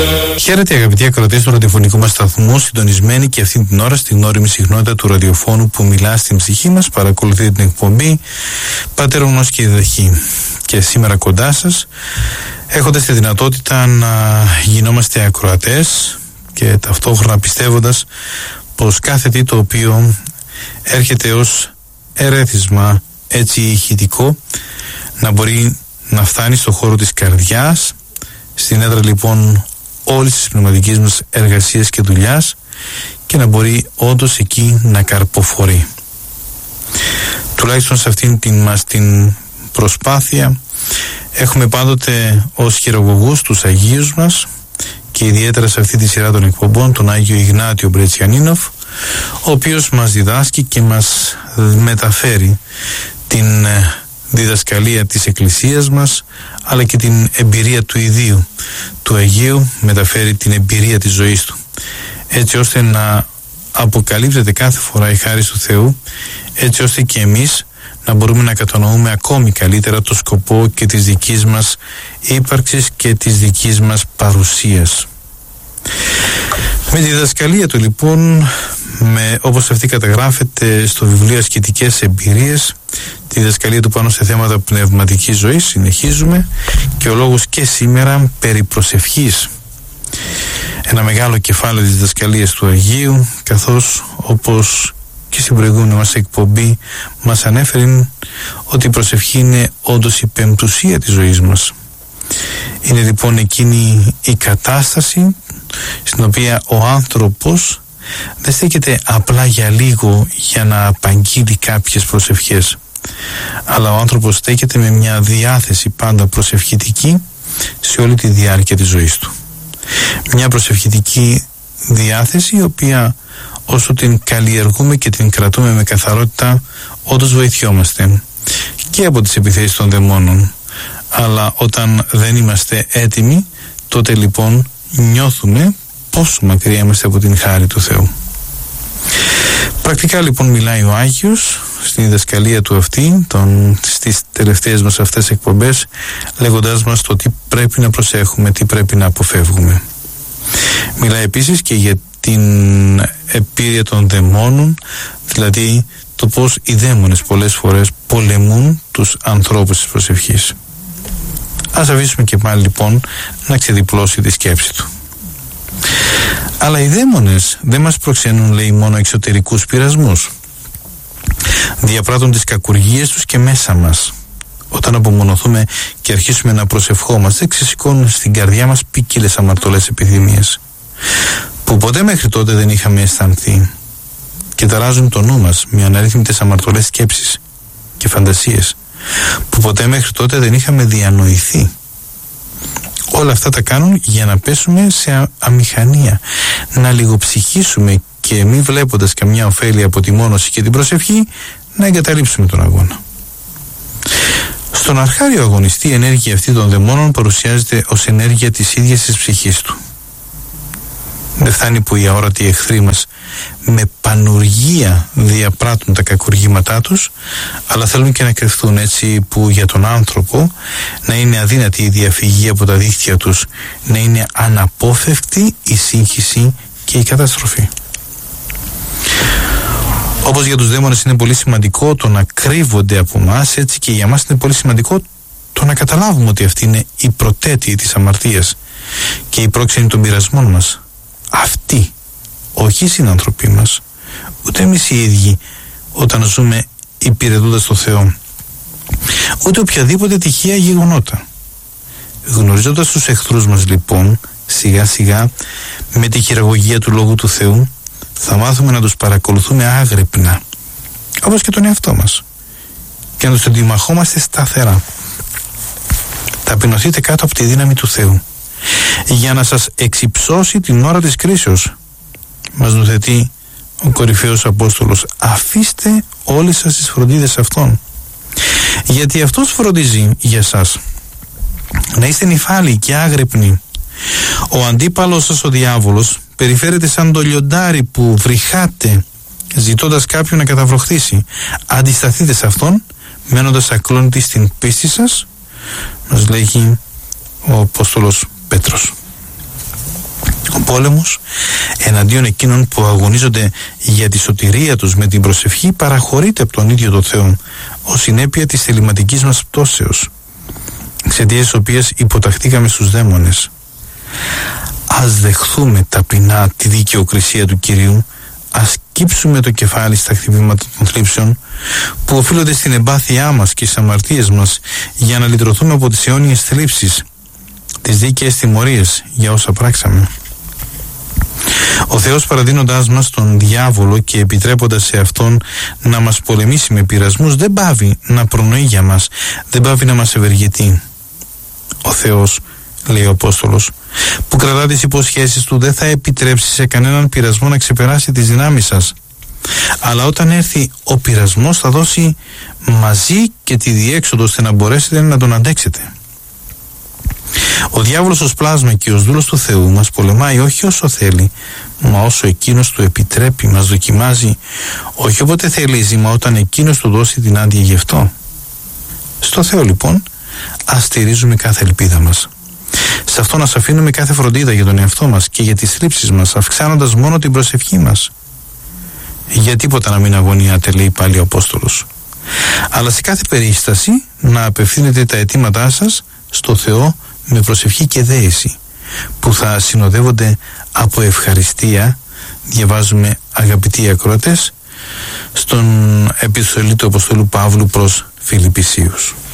Χαίρετε αγαπητοί ακροατές του ραδιοφωνικού μας σταθμού, συντονισμένοι και αυτή την ώρα στην ώριμη συχνότητα του ραδιοφώνου που μιλά στην ψυχή μας. Παρακολουθείτε την εκπομπή Πάτερ Ογνός και Διδαχή. Και σήμερα κοντά σας, έχοντας τη δυνατότητα να γινόμαστε ακροατές και ταυτόχρονα πιστεύοντας πως κάθε τι το οποίο έρχεται ως ερέθισμα έτσι ηχητικό να μπορεί να φτάνει στο χώρο της καρδιάς, στην έδρα λοιπόν όλης της πνευματικής μας εργασίας και δουλειάς, και να μπορεί όντως εκεί να καρποφορεί. Τουλάχιστον σε αυτήν την προσπάθεια έχουμε πάντοτε ως χειραγωγούς τους Αγίους μας, και ιδιαίτερα σε αυτή τη σειρά των εκπομπών τον Άγιο Ιγνάτιο Μπρετσιανίνοφ, ο οποίος μας διδάσκει και μας μεταφέρει την διδασκαλία της Εκκλησίας μας, αλλά και την εμπειρία του ιδίου του Αγίου, μεταφέρει την εμπειρία της ζωής του, έτσι ώστε να αποκαλύπτεται κάθε φορά η χάρις του Θεού, έτσι ώστε και εμείς να μπορούμε να κατανοούμε ακόμη καλύτερα το σκοπό και της δικής μας ύπαρξης και της δικής μας παρουσίας. Με τη διδασκαλία του λοιπόν, όπως αυτή καταγράφεται στο βιβλίο Ασκητικές Εμπειρίες, τη διδασκαλία του πάνω σε θέματα πνευματικής ζωής, συνεχίζουμε, και ο λόγος και σήμερα περί προσευχής. Ένα μεγάλο κεφάλαιο της διδασκαλίας του Αγίου, καθώς όπως και στην προηγούμενη μας εκπομπή μας ανέφερε ότι η προσευχή είναι όντως η πεμπτουσία της ζωής μας. Είναι λοιπόν εκείνη η κατάσταση στην οποία ο άνθρωπος δεν στέκεται απλά για λίγο για να απαγγείλει κάποιες προσευχές, αλλά ο άνθρωπος στέκεται με μια διάθεση πάντα προσευχητική σε όλη τη διάρκεια της ζωής του. Μια προσευχητική διάθεση η οποία όσο την καλλιεργούμε και την κρατούμε με καθαρότητα, όντως βοηθιόμαστε και από τις επιθέσεις των δαιμόνων, αλλά όταν δεν είμαστε έτοιμοι, τότε λοιπόν νιώθουμε πόσο μακριά είμαστε από την χάρη του Θεού. Πρακτικά λοιπόν μιλάει ο Άγιος στην διδασκαλία του αυτή, στις τελευταίες μας αυτές εκπομπές, λέγοντάς μας το τι πρέπει να προσέχουμε, τι πρέπει να αποφεύγουμε. Μιλάει επίσης και για την επίρρεια των δαιμόνων, δηλαδή το πως οι δαίμονες πολλές φορές πολεμούν τους ανθρώπους της προσευχής. Ας αφήσουμε και πάλι λοιπόν να ξεδιπλώσει τη σκέψη του. Αλλά οι δαίμονες δεν μας προξενούν, λέει, μόνο εξωτερικούς πειρασμούς. Διαπράττουν τις κακουργίες τους και μέσα μας. Όταν απομονωθούμε και αρχίσουμε να προσευχόμαστε, ξεσηκώνουν στην καρδιά μας ποικίλες αμαρτωλές επιθυμίες που ποτέ μέχρι τότε δεν είχαμε αισθανθεί, και ταράζουν το νου μας με αναρρύθμιτες αμαρτωλές σκέψεις και φαντασίες που ποτέ μέχρι τότε δεν είχαμε διανοηθεί. Όλα αυτά τα κάνουν για να πέσουμε σε αμηχανία, να λιγοψυχήσουμε και μη βλέποντας καμιά ωφέλεια από τη μόνωση και την προσευχή, να εγκαταλείψουμε τον αγώνα. Στον αρχάριο αγωνιστή η ενέργεια αυτή των δαιμόνων παρουσιάζεται ως ενέργεια της ίδιας της ψυχής του. Δεν φτάνει που οι αόρατοι εχθροί μας με πανουργία διαπράττουν τα κακουργήματά τους, αλλά θέλουν και να κρυφθούν, έτσι που για τον άνθρωπο να είναι αδύνατη η διαφυγή από τα δίχτυα τους, να είναι αναπόφευκτη η σύγχυση και η καταστροφή. Όπως για τους δαίμονες είναι πολύ σημαντικό το να κρύβονται από μας, έτσι και για μας είναι πολύ σημαντικό το να καταλάβουμε ότι αυτή είναι η πρωτέτειη της αμαρτίας και η πρόξενη των πειρασμών μας. Αυτοί, όχι οι συνανθρωποί μας, ούτε εμείς οι ίδιοι όταν ζούμε υπηρετώντας τον Θεό, ούτε οποιαδήποτε τυχαία γεγονότα. Γνωρίζοντας τους εχθρούς μας λοιπόν, σιγά σιγά με τη χειραγωγία του Λόγου του Θεού θα μάθουμε να τους παρακολουθούμε άγρυπνα, όπως και τον εαυτό μας, και να τους αντιμαχόμαστε σταθερά. Ταπεινωθείτε κάτω από τη δύναμη του Θεού για να σας εξυψώσει την ώρα της κρίσεως. Μας νουθετεί ο κορυφαίος Απόστολος: αφήστε όλες σας τις φροντίδες αυτών, γιατί αυτός φροντίζει για σας. Να είστε νηφάλιοι και άγρυπνοι. Ο αντίπαλος σας, ο διάβολος, περιφέρεται σαν το λιοντάρι που βρυχάτε ζητώντας κάποιον να καταβροχθήσει. Αντισταθείτε σε αυτόν μένοντας ακλόνητοι στην πίστη σας, μας λέγει ο Απόστολος Πέτρος. Ο πόλεμος εναντίον εκείνων που αγωνίζονται για τη σωτηρία τους με την προσευχή παραχωρείται από τον ίδιο το Θεό ως συνέπεια της θεληματικής μας πτώσεως, εξαιτίας της οποίας υποταχθήκαμε στους δαίμονες. Ας δεχθούμε ταπεινά τη δικαιοκρισία του Κυρίου, ας κύψουμε το κεφάλι στα χτυπήματα των θλίψεων που οφείλονται στην εμπάθειά μας και στις αμαρτίες μας, για να λυτρωθούμε από τις αιώνιες θλίψεις, τις δίκαιες τιμωρίες για όσα πράξαμε. Ο Θεός, παραδίνοντάς μας τον διάβολο και επιτρέποντας σε αυτόν να μας πολεμήσει με πειρασμούς, δεν πάβει να προνοεί για μας, δεν πάβει να μας ευεργετεί. Ο Θεός, λέει ο Απόστολος, που κρατά τις υποσχέσεις του, δεν θα επιτρέψει σε κανέναν πειρασμό να ξεπεράσει τις δυνάμεις σας, αλλά όταν έρθει ο πειρασμός θα δώσει μαζί και τη διέξοδο ώστε να μπορέσετε να τον αντέξετε. Ο διάβολος ως πλάσμα και ως δούλος του Θεού μας πολεμάει όχι όσο θέλει, μα όσο εκείνος του επιτρέπει, μας δοκιμάζει όχι όποτε θελίζει, μα όταν εκείνος του δώσει την άδεια γι' αυτό. Στο Θεό λοιπόν ας στηρίζουμε κάθε ελπίδα μας. Σε αυτό να αφήνουμε κάθε φροντίδα για τον εαυτό μας και για τις θλίψεις μας, αυξάνοντας μόνο την προσευχή μας. Για τίποτα να μην αγωνιάτε, λέει πάλι ο Απόστολος, αλλά σε κάθε περίσταση να απευθύνετε τα αιτήματά σας στο Θεό με προσευχή και δέηση, που θα συνοδεύονται από ευχαριστία. Διαβάζουμε, αγαπητοί ακροατές, στον επιστολή του Αποστόλου Παύλου προς Φιλιππισίους.